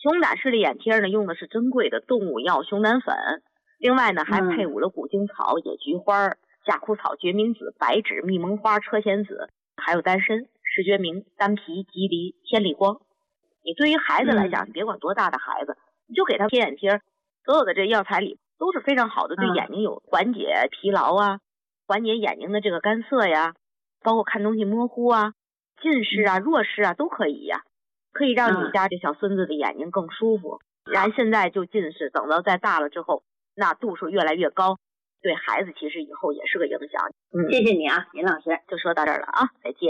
熊胆视力眼贴呢，用的是珍贵的动物药熊胆粉，另外呢还配伍了古精草、野菊花、夏枯草、决明子、白芷、蜜蒙花、车前子，还有丹参、石决明、丹皮、蒺藜、天理光。你对于孩子来讲，你别管多大的孩子，你就给他贴眼贴，所有的这药材里都是非常好的，对眼睛有缓解疲劳啊，缓解眼睛的这个干涩呀，包括看东西模糊啊、近视啊、弱视啊都可以呀，可以让你家这小孙子的眼睛更舒服。然现在就近视，等到再大了之后，那度数越来越高，对孩子其实以后也是个影响。 谢谢你啊，尹老师， 就说到这儿了啊，再见。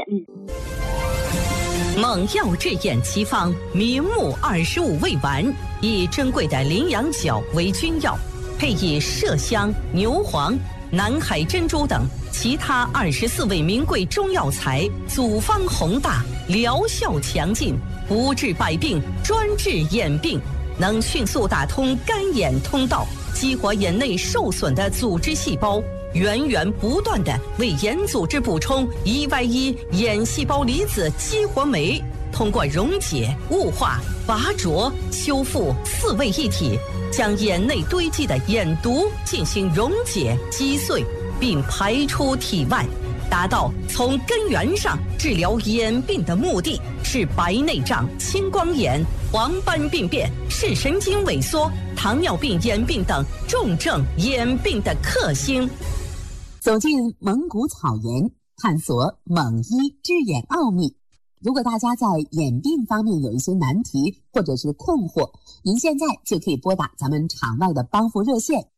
猛药治眼奇方，明目25味丸，以珍贵的羚羊角为君药，配以麝香、牛黄、南海珍珠等其他24味名贵中药材，组方宏大，疗效强劲，不治百病，专治眼病，能迅速打通干眼通道，激活眼内受损的组织细胞，源源不断地为眼组织补充1Y1眼细胞离子激活酶，通过溶解、雾化、拔灼、修复4位一体，将眼内堆积的眼毒进行溶解、击碎，并排出体外，达到从根源上治疗眼病的目的，是白内障、青光眼、黄斑病变、视神经萎缩、糖尿病眼病等重症眼病的克星。 走进蒙古草原，探索蒙医治眼奥秘。如果大家在眼病方面有一些难题或者是困惑，您现在就可以拨打咱们场外的帮扶热线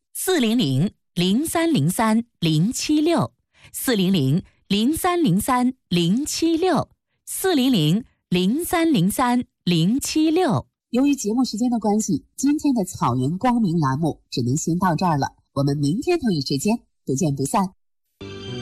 400-0303-076 400-0303-076 400-0303-076。 由于节目时间的关系，今天的草原光明栏目只能先到这儿了，我们明天同一时间不见不散。